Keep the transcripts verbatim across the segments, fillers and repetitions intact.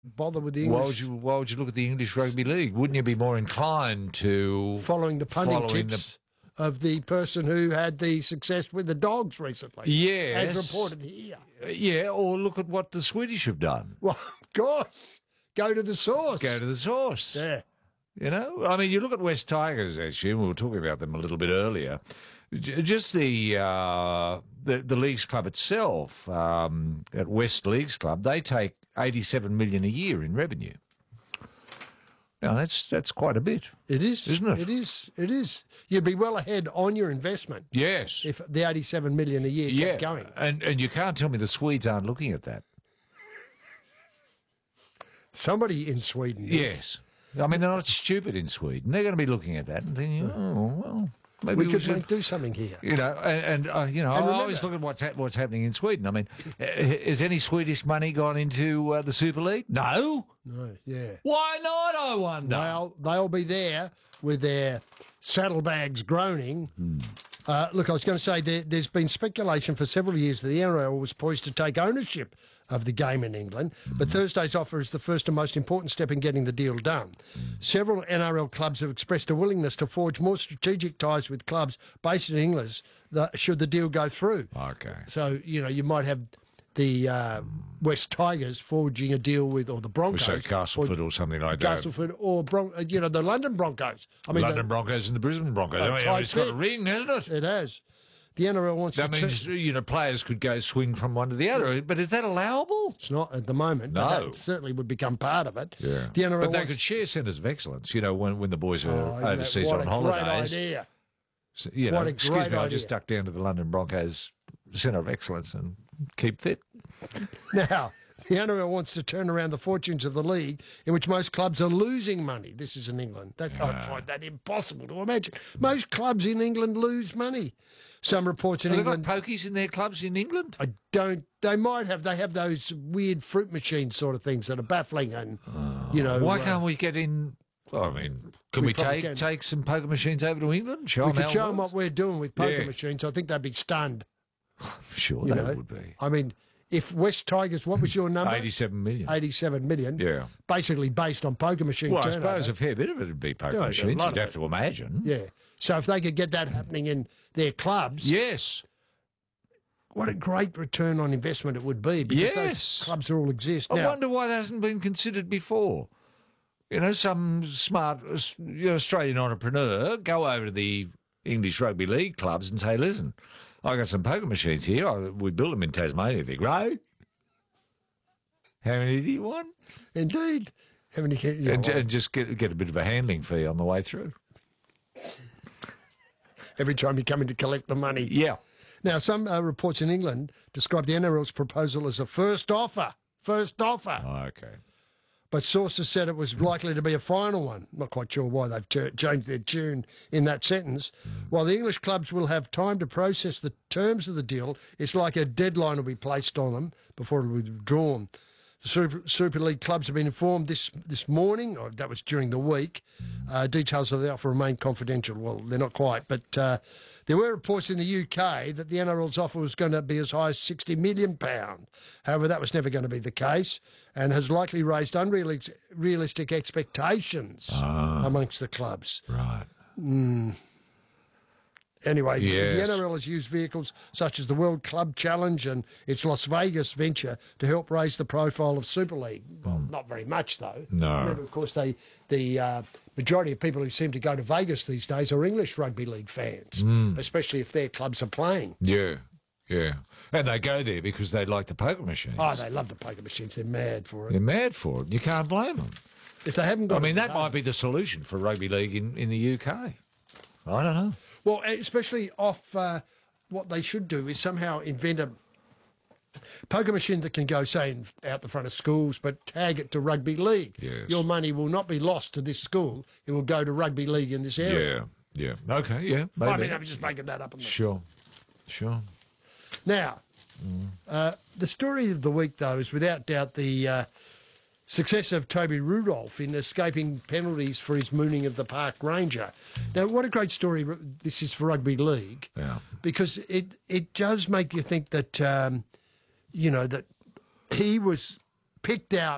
bother with the Why English? would you? Why would you look at the English Rugby League? Wouldn't you be more inclined to following the punting following tips of the person who had the success with the Dogs recently? Yes. As reported here. The, yeah, or look at what the Swedish have done. Well, of course. Go to the source. Go to the source. Yeah. You know, I mean, you look at West Tigers, actually, and we were talking about them a little bit earlier. J- Just the uh, the, the Leagues Club itself, um, at West Leagues Club, they take eighty-seven million dollars a year in revenue. Now, that's that's quite a bit. It is. Isn't it? It is. It is. You'd be well ahead on your investment Yes. if the eighty-seven million dollars a year yeah. kept going. And, and you can't tell me the Swedes aren't looking at that. Somebody in Sweden is. Yes. I mean, they're not stupid in Sweden. They're going to be looking at that and thinking, oh, well, maybe We we, could should... make, do something here. You know, and, and uh, you know, And I remember- always look at what's ha- what's happening in Sweden. I mean, uh, has any Swedish money gone into uh, the Super League? No. No, yeah. Why not? I wonder. They'll, they'll be there with their saddlebags groaning. Hmm. Uh, look, I was going to say there, there's been speculation for several years that the N R L was poised to take ownership of the game in England, but Thursday's offer is the first and most important step in getting the deal done. Several N R L clubs have expressed a willingness to forge more strategic ties with clubs based in England that, should the deal go through. Okay. So, you know, you might have the uh, West Tigers forging a deal with, or the We Broncos. say Castleford or something like that. Castleford or, Bron- uh, you know, the London Broncos. I mean, London the, Broncos and the Brisbane Broncos. A I mean, tight it's got a fit. ring, hasn't it? it has. The N R L wants That to... means, turn- you know, players could go swing from one to the other. But is that allowable? It's not at the moment, No. but that certainly would become part of it. Yeah. The N R L But they wants... could share centres of excellence, you know, when, when the boys are Oh, overseas what on a holidays. great idea. So, you know, What a excuse great me, I idea. just duck down to the London Broncos Centre of Excellence and keep fit. Now, the N R L wants to turn around the fortunes of the league, in which most clubs are losing money. This is in England. That, I find that impossible to imagine. Most clubs in England lose money. Some reports in Have they got England... pokies in their clubs in England? I don't... They might have. They have those weird fruit machine sort of things that are baffling and, you know... Why uh, can't we get in... Well, I mean, can We we, probably take can. take some poker machines over to England? Show we them could how it show them works? what we're doing with poker Yeah. machines. I think they'd be stunned. Sure, You that know? would be. I mean, if West Tigers... What was your number? eighty-seven million. eighty-seven million. Yeah. Basically based on poker machine Well, I turnover. suppose a fair bit of it would be poker Yeah, a machines, lot you'd of have it. to imagine. Yeah. So if they could get that happening in their clubs, Yes. what a great return on investment it would be, because Yes. those clubs all exist I now. wonder why that hasn't been considered before. You know, some smart you know, Australian entrepreneur go over to the English Rugby League clubs and say, listen, I got some poker machines here. I, we built them in Tasmania. They're great. How many do you want? Indeed. How many? Yeah, and, well, and just get get a bit of a handling fee on the way through. every time you come in to collect the money. Yeah. Now, some uh, reports in England describe the N R L's proposal as a first offer. First offer. Oh, okay. But sources said it was likely to be a final one. Not quite sure why they've t- changed their tune in that sentence. While the English clubs will have time to process the terms of the deal, it's like a deadline will be placed on them before it will be withdrawn. The Super, Super League clubs have been informed this this morning, or that was during the week. Uh, details of the offer remain confidential. Well, they're not quite, but uh, there were reports in the U K that the N R L's offer was going to be as high as sixty million pounds. However, that was never going to be the case, and has likely raised unrealistic expectations Ah. amongst the clubs. Right. Anyway, Yes. the N R L has used vehicles such as the World Club Challenge and its Las Vegas venture to help raise the profile of Super League. Well, not very much, though. No. Remember, of course, they, the uh, majority of people who seem to go to Vegas these days are English rugby league fans, especially if their clubs are playing. Yeah. Yeah. And they go there because they like the poker machines. Oh, they love the poker machines. They're mad for it. They're mad for it. You can't blame them. If they haven't got I mean, it, that might be the solution for rugby league in, in the U K. I don't know. Well, especially off, uh, what they should do is somehow invent a poker machine that can go, say, in, out the front of schools, but tag it to rugby league. Yes. Your money will not be lost to this school. It will go to rugby league in this area. Yeah. Yeah. Okay. Yeah. Maybe. I mean, I'm just making that up. On the... Sure. Sure. Now, uh, the story of the week, though, is without doubt the uh, success of Toby Rudolph in escaping penalties for his mooning of the park ranger. Now, what a great story this is for rugby league, Yeah. because it, it does make you think that, um, you know, that he was picked out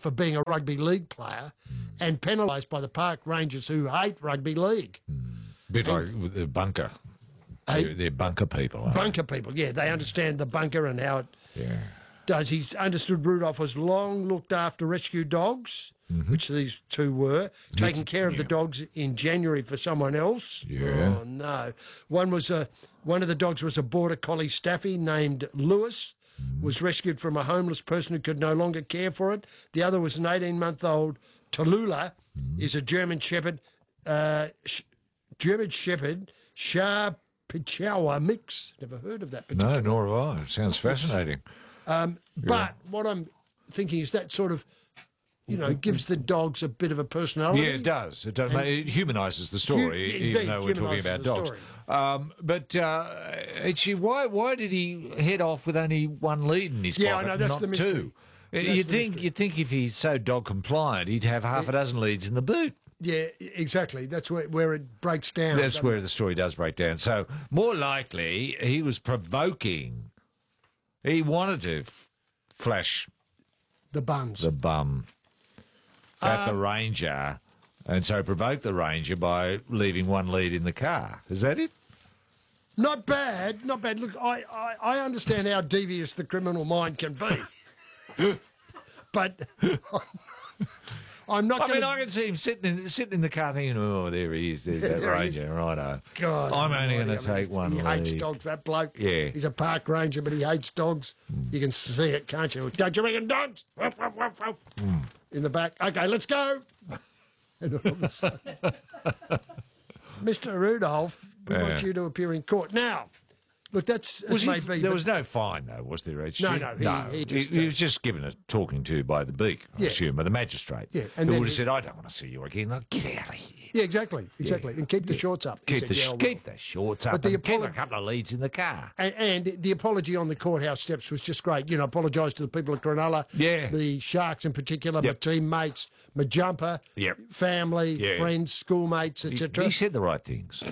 for being a rugby league player and penalised by the park rangers who hate rugby league. A bit like with the bunker. Hey, They're, they're bunker people. Aren't bunker people, yeah, they understand the bunker and how it they? Yeah. does. He's understood Rudolph was long looked after rescue dogs, Mm-hmm. which these two were, taking care of the dogs in January for someone else. Yeah. Oh, no. One was a, one of the dogs was a border collie staffy named Lewis, Mm-hmm. was rescued from a homeless person who could no longer care for it. The other was an eighteen-month-old Tallulah, Mm-hmm. is a German Shepherd, uh, sh- German Shepherd, Shah Pichawa mix. Never heard of that particular. No, nor have I. It sounds fascinating. But what I'm thinking is that sort of, you know, gives the dogs a bit of a personality. Yeah, it does. It, does. it humanises the story, Hu- even indeed, though we're talking humanises about the dogs. story. Um, but uh, actually, why why did he head off with only one lead in his Yeah, I pocket, know, that's not the mystery. two? That's You'd the think mystery. you'd think if he's so dog compliant, he'd have half a dozen leads in the boot. Yeah, exactly. That's where, where it breaks down. That's doesn't where it? the story does break down. So more likely, he was provoking. He wanted to f- flash the buns. the bum at Um, the ranger, and so provoke the ranger by leaving one lead in the car. Is that it? Not bad, not bad. Look, I, I, I understand how devious the criminal mind can be. But I'm not I going mean, I can see him sitting in, sitting in the car thinking, oh, there he is, there's that there he ranger, righto. God, I'm only almighty, going I to mean, take one He hates lead. dogs, that bloke. Yeah. He's a park ranger, but he hates dogs. You can see it, can't you? Don't you reckon dogs? Woof, woof, woof, woof. In the back. Okay, let's go. And all of a sudden, Mister Rudolph, we Yeah. want you to appear in court. Now, look, that's Was as he- may be. there but- was no fine, though, was there, H G? No, no, he- no. he just, he uh, was just given a talking to by the beak, I Yeah. assume, by the magistrate. Yeah, who and then would have he- said, I don't want to see you again. Like, get out of here. Yeah, exactly, exactly. And keep the shorts up. He Keep said, the, "Yeah, I sh- will." keep the shorts up But the and keep a apolo- couple of leads in the car. And, and the apology on the courthouse steps was just great. You know, apologise to the people of Cronulla, Yeah. the Sharks in particular, my Yep. teammates, my jumper, Yep. family, Yeah. friends, schoolmates, He, et cetera. he said the right things.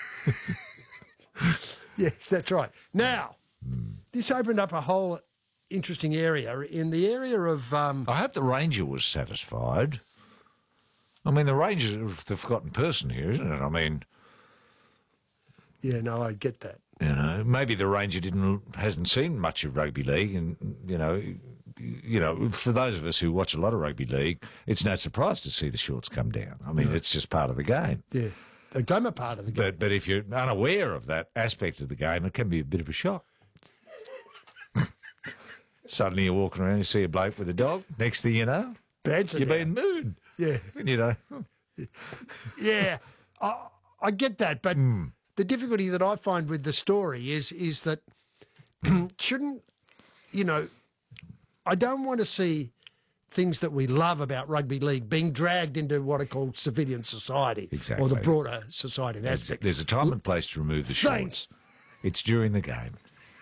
Yes, that's right. Now, this opened up a whole interesting area in the area of. Um, I hope the ranger was satisfied. I mean, the ranger's the forgotten person here, isn't it? I mean, yeah, no, I get that. you know, maybe the ranger didn't hasn't seen much of rugby league, and you know, you know, for those of us who watch a lot of rugby league, it's no surprise to see the shorts come down. I mean, it's just part of the game. Yeah, they became a part of the game. But but if you're unaware of that aspect of the game, it can be a bit of a shock. Suddenly you're walking around, you see a bloke with a dog. Next thing you know, Bands are you're down. being mooed. Yeah, And you know, yeah, I, I get that, but Hmm. the difficulty that I find with the story is is that shouldn't you know? I don't want to see things that we love about rugby league being dragged into what are called civilian society or Exactly. the broader society aspect. there's a time and place to remove the shorts. Thanks. It's during the game.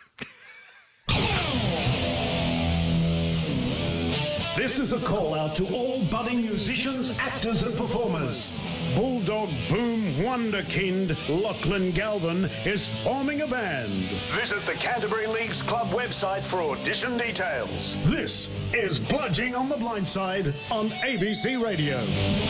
This is a call out to all budding musicians, actors, and performers. Bulldog Boom Wonderkind Lachlan Galvin is forming a band. Visit the Canterbury Leagues Club website for audition details. This is Bludging on the Blind Side on A B C Radio.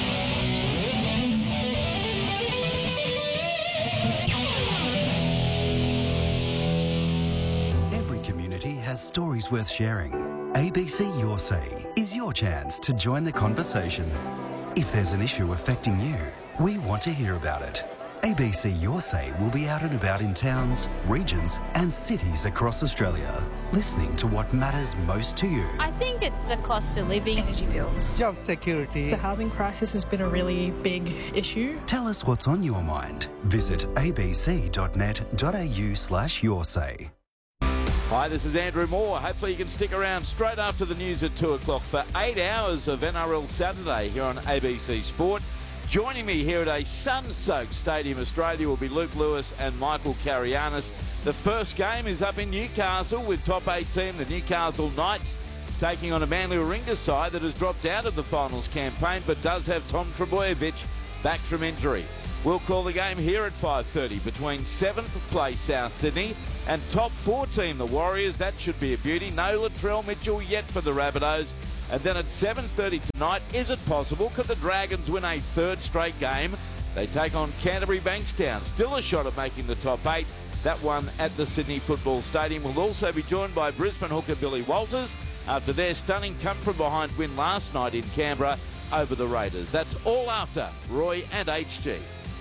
Every community has stories worth sharing. A B C Your Say is your chance to join the conversation. If there's an issue affecting you, we want to hear about it. A B C Your Say will be out and about in towns, regions and cities across Australia, listening to what matters most to you. I think it's the cost of living. Energy bills. Job security. The housing crisis has been a really big issue. Tell us what's on your mind. Visit abc.net.au slash your say. Hi, this is Andrew Moore. Hopefully you can stick around straight after the news at two o'clock for eight hours of N R L Saturday here on A B C Sport. Joining me here at a sun-soaked Stadium Australia will be Luke Lewis and Michael Carianis. The first game is up in Newcastle with top eight team, the Newcastle Knights, taking on a Manly Warringah side that has dropped out of the finals campaign but does have Tom Trebojevic back from injury. We'll call the game here at five thirty between seventh place South Sydney and top four team, the Warriors. That should be a beauty. No Latrell Mitchell yet for the Rabbitohs. And then at seven thirty tonight, is it possible? Could the Dragons win a third straight game? They take on Canterbury Bankstown. Still a shot at making the top eight. That one at the Sydney Football Stadium. We'll also be joined by Brisbane hooker Billy Walters after their stunning come-from-behind win last night in Canberra over the Raiders. That's all after Roy and H G.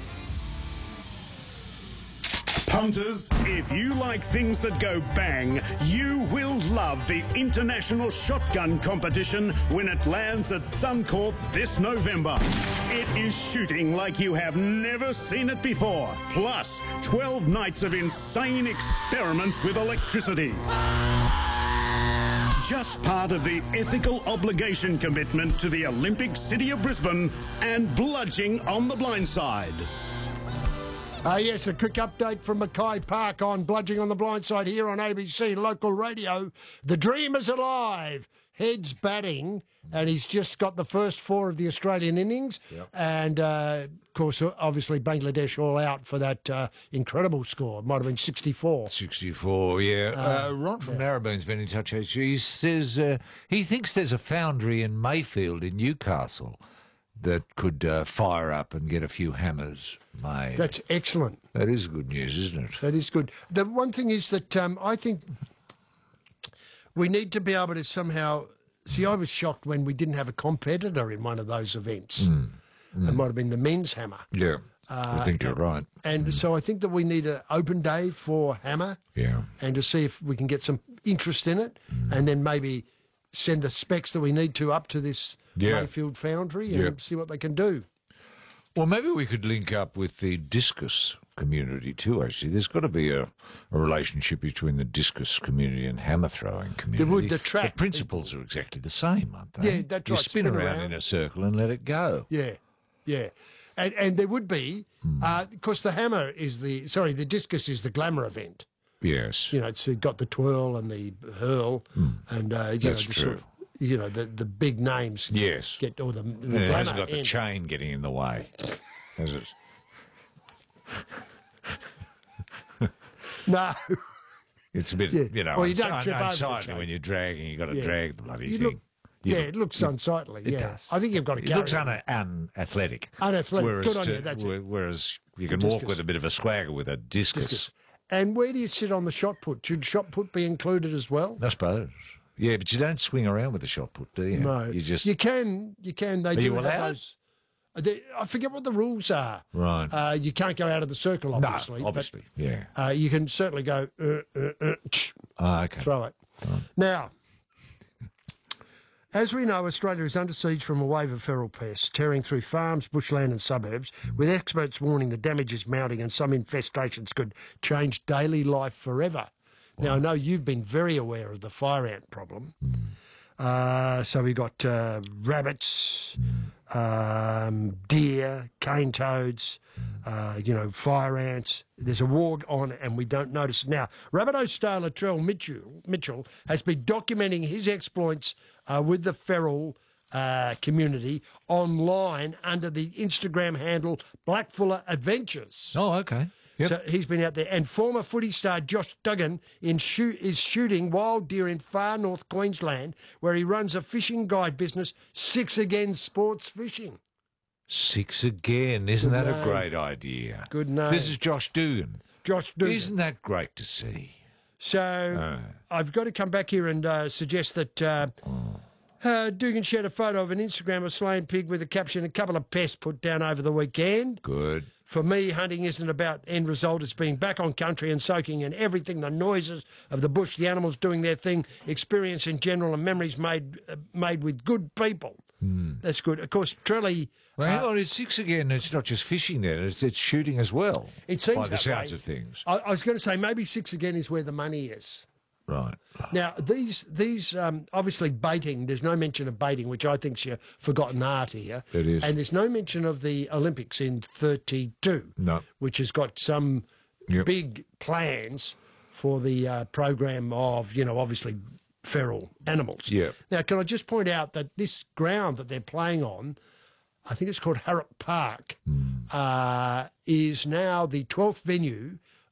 Punters, if you like things that go bang, you will love the International Shotgun Competition when it lands at Suncorp this November. It is shooting like you have never seen it before. Plus, twelve nights of insane experiments with electricity. Just part of the ethical obligation commitment to the Olympic City of Brisbane and bludging on the blind side. Uh, yes, a quick update from Mackay Park on Bludging on the Blindside here on A B C Local Radio. The dream is alive. Heads batting, and he's just got the first four of the Australian innings. Yep. And, uh, of course, obviously Bangladesh all out for that uh, incredible score. It might have been sixty-four. sixty-four, yeah. Uh, uh, Ron from yeah. Narrabeen's been in touch. He says uh, he thinks there's a foundry in Mayfield in Newcastle that could uh, fire up and get a few hammers made. That's excellent. That is good news, isn't it? That is good. The one thing is that um, I think we need to be able to somehow... See, I was shocked when we didn't have a competitor in one of those events. Mm. Mm. It might have been the men's hammer. Yeah, uh, I think you're and, right. And mm. so I think that we need an open day for hammer. Yeah. And to see if we can get some interest in it mm. and then maybe send the specs that we need to up to this... Yeah. Mayfield Foundry and yep. see what they can do. Well, maybe we could link up with the discus community too, actually. There's got to be a, a relationship between the discus community and hammer throwing community. There would, the track. The principles are exactly the same, aren't they? Yeah, that's you right. spin, spin around, around in a circle and let it go. Yeah, yeah. And and there would be, mm. uh, of course, the hammer is the, sorry, the discus is the glamour event. Yes. You know, it's got the twirl and the hurl and, uh, you that's know, the true. Sort of, you know, the, the big names. Yes. Get all the, the it hasn't got in. the chain getting in the way, has it? No. It's a bit, yeah. you know, well, you don't un- trip unsightly when you're dragging. You've got to yeah. drag the bloody you thing. Look, you yeah, look, it looks unsightly. It yeah. does. I think you've got to It carry looks it. un- unathletic. Unathletic. Whereas Good on to, you, that's it. Whereas you can Discus. walk with a bit of a swagger with a discus. discus. And where do you sit on the shot put? Should shot put be included as well? I suppose. Yeah, but you don't swing around with the shot put, do you? No. You just... You can. You can. They Are do you have allowed? those. They, I forget what the rules are. Right. Uh, you can't go out of the circle, obviously. No, obviously, but, yeah. Uh, you can certainly go, uh, uh, uh, oh, okay. throw it. Oh. Now, as we know, Australia is under siege from a wave of feral pests, tearing through farms, bushland and suburbs, with experts warning the damage is mounting and some infestations could change daily life forever. Now, I know you've been very aware of the fire ant problem. Mm. Uh, so we've got uh, rabbits, um, deer, cane toads, uh, you know, fire ants. There's a war on and we don't notice it now. Rabbitoh star Latrell Mitchell, Mitchell has been documenting his exploits uh, with the feral uh, community online under the Instagram handle Blackfuller Adventures. Oh, okay. Yep. So he's been out there. And former footy star Josh Duggan in shoot, is shooting wild deer in far north Queensland, where he runs a fishing guide business, Six Again Sports Fishing. Six Again. Isn't Good that name. a great idea? Good name. This is Josh Dugan. Josh Dugan. Isn't that great to see? So uh. I've got to come back here and uh, suggest that uh, oh. uh, Dugan shared a photo of an Instagram of slain pig with a caption, a couple of pests put down over the weekend. Good. For me, hunting isn't about end result. It's being back on country and soaking in everything, the noises of the bush, the animals doing their thing, experience in general and memories made uh, made with good people. Mm. That's good. Of course, Trelly... Well, hang uh, on, it's Six Again. It's not just fishing there. It's, it's shooting as well. It seems by the that sounds way. of things. I, I was going to say maybe Six Again is where the money is. Right. Now, these, these um, obviously baiting, there's no mention of baiting, which I think's your forgotten art here. It is. And there's no mention of the Olympics in thirty-two, No. which has got some Yep. big plans for the uh, program of, you know, obviously feral animals. Yeah. Now, can I just point out that this ground that they're playing on, I think it's called Harrop Park, Mm. uh, is now the twelfth venue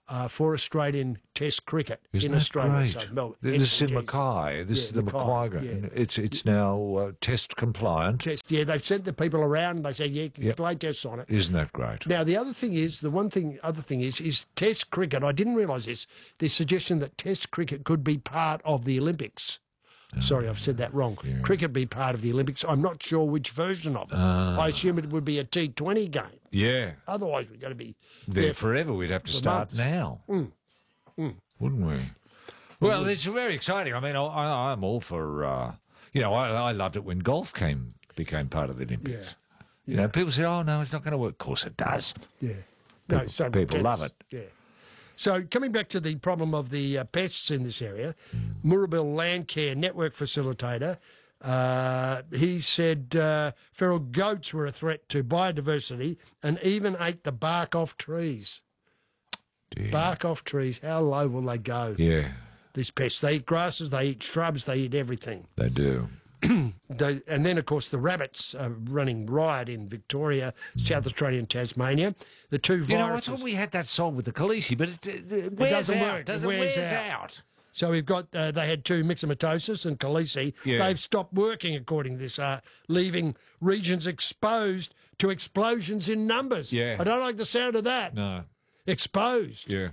uh, for Australian Test cricket Isn't in that Australia. great? So, Mel- this is in S G. Mackay. This Yeah, is the Mackay, Mackay ground. yeah. It's it's now uh, test compliant. Test, yeah, they've sent the people around and they said, yeah, you can Yep. play tests on it. Isn't that great? Now, the other thing is, the one thing, other thing is, is Test cricket. I didn't realise this. There's suggestion that Test cricket could be part of the Olympics. Sorry, I've said that wrong. Cricket be part of the Olympics. I'm not sure which version of it. Ah. I assume it would be a T twenty game. Yeah. Otherwise, we're going to be There there forever. We'd have to for start months. now, Mm. Mm. wouldn't we? Well, it's very exciting. I mean, I, I, I'm all for. Uh, you know, I, I loved it when golf came became part of the Olympics. Yeah. You know, people say, "Oh no, it's not going to work." Of course, it does. Yeah. No, People- so people tennis, love it. Yeah. So coming back to the problem of the uh, pests in this area, Murrabel Landcare Network facilitator, uh, he said uh, feral goats were a threat to biodiversity and even ate the bark off trees. Dear. Bark off trees. How low will they go? Yeah, These pests. They eat grasses. They eat shrubs. They eat everything. they do. They, and then, of course, the rabbits are running riot in Victoria, South Australia and Tasmania. The two viruses... You know, I thought we had that solved with the Khaleesi, but it, it, it wears doesn't out. work. It Doesn't wears wears out. out. So we've got, uh, they had two, myxomatosis and Khaleesi. Yeah. They've stopped working, according to this, uh, leaving regions exposed to explosions in numbers. Yeah. I don't like the sound of that. No. Exposed. Yeah.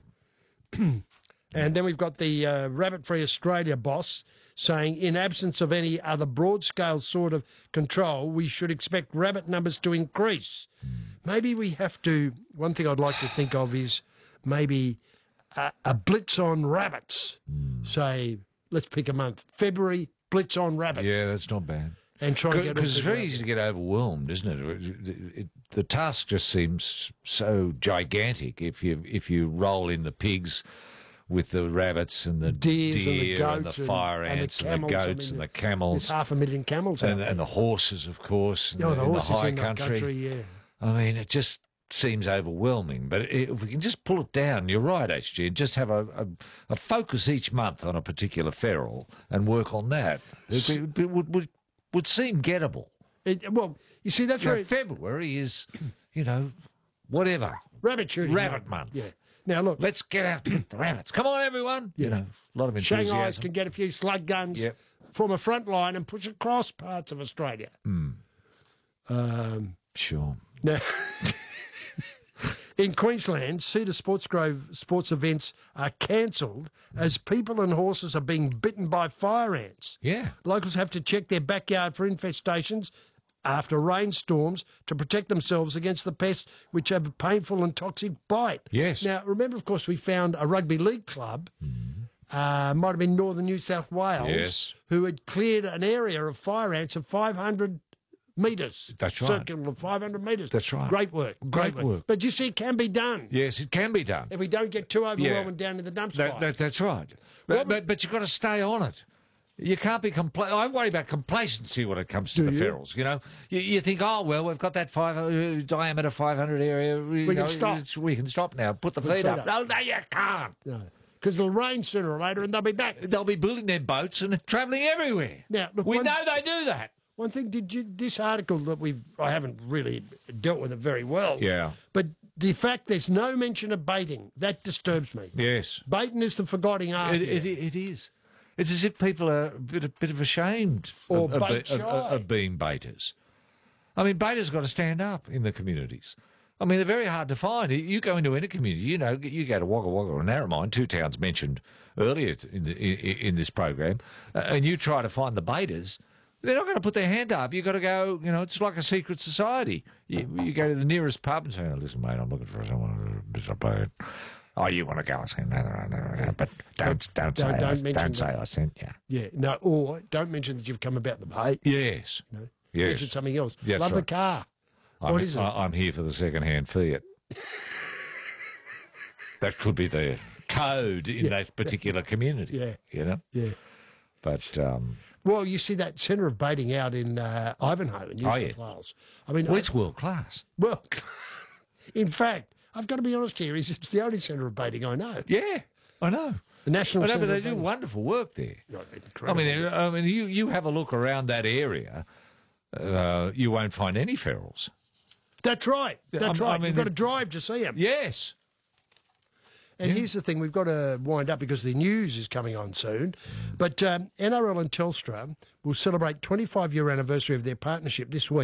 And then we've got the uh, Rabbit Free Australia boss saying, in absence of any other broad-scale sort of control, we should expect rabbit numbers to increase. Maybe we have to, one thing I'd like to think of is maybe a, a blitz on rabbits. Say, let's pick a month, February, blitz on rabbits. Yeah, that's not bad. And try and get Because it's all the very easy to get overwhelmed, isn't it? It, it, it? The task just seems so gigantic if you if you roll in the pigs with the rabbits and the Deers and the deer and the goats and- fire and the ants and the, camels. I goats mean, and the There's camels half a million camels out and, there. and the horses, of course, in Oh, the, the in the horses high in the country. country, yeah. I mean, it just seems overwhelming. But i- if we can just pull it down, you're right, H G, and just have a, a, a focus each month on a particular feral and work on that, it, it, it would, would, would seem gettable. It, well, you see, that's You know, where February is, you know, whatever. rabbit shooting. Rabbit month. Yeah. Now, look, Let's get out and get the rabbits. Come on, everyone. You know, a lot of Shanghai's enthusiasm. can get a few slug guns Yep. from a front line and push across parts of Australia. Um, Sure. now, in Queensland, Cedar Sports Grove sports events are cancelled as people and horses are being bitten by fire ants. Yeah. Locals have to check their backyard for infestations after rainstorms to protect themselves against the pests which have a painful and toxic bite. Yes. Now, remember, of course, we found a rugby league club, uh, might have been Northern New South Wales, Yes. who had cleared an area of fire ants of five hundred metres. That's right. Circle of five hundred metres. That's right. Great work. Great work. But you see, it can be done Yes, it can be done. if we don't get too overwhelmed down in the dump That, spot. that, that's right. But, but, but you've got to stay on it. You can't be compla- I worry about complacency when it comes to Do the you? ferals. You know, you, you think, oh well, we've got that five hundred diameter five hundred area. We can know, stop. it's- We can stop now. Put the Put feet feet up. up. No, no, you can't. No. Because it'll rain sooner or later and they'll be back. They'll be building their boats and travelling everywhere. Now, look, we one- know they do that. One thing, did you this article that we've I haven't really dealt with it very well. Yeah. But the fact there's no mention of baiting, that disturbs me. Yes. Baiting is the forgotten art. It, here. it, it is. It's as if people are a bit, a bit of ashamed Or of, of, bait be- of, shy. of being baiters. I mean, baiters got to stand up in the communities. I mean, they're very hard to find. You go into any community, you know, you go to Wagga Wagga or Narromine, two towns mentioned earlier in, the, in, in this program, uh, and you try to find the baiters. They're not going to put their hand up. You've got to go, you know, it's like a secret society. You, you go to the nearest pub and say, oh, listen, mate, I'm looking for someone who's a bait. Oh, you want to go? I say, no, no, no, no, no. But don't, don't, Don't- say, don't I, mention don't say that. I sent you. Yeah, no, or don't mention that you've come about the bait. Yes. No. Yes. Mention something else. That's Love the right. car. I'm, What is it? I- I'm here for the second-hand Fiat. That could be the code in that particular community. Yeah. You know? Yeah. But, um, Well, you see that centre of baiting out in uh, Ivanhoe in New Oh, South yeah. Wales. I mean, well, I- it's world-class. well, in fact, I've got to be honest here, is it's the only centre of baiting I know. Yeah, I know. The National I know, Centre but they of do Baiting. wonderful work there. I Incredible. mean, I mean, you, you have a look around that area, uh, you won't find any ferals. That's right. That's I- I right. mean, You've got to the- drive to see them. Yes. And Yeah. here's the thing, we've got to wind up because the news is coming on soon. But um, N R L and Telstra will celebrate twenty-five year anniversary of their partnership this week.